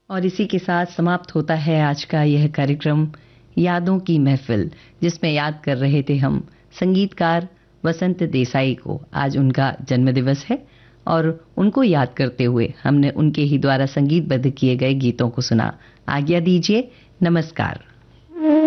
और इसी के साथ समाप्त होता है आज का यह कार्यक्रम यादों की महफिल, जिसमें याद कर रहे थे हम संगीतकार वसंत देसाई को। आज उनका जन्मदिवस है और उनको याद करते हुए हमने उनके ही द्वारा संगीतबद्ध किए गए गीतों को सुना। आज्ञा दीजिए, नमस्कार।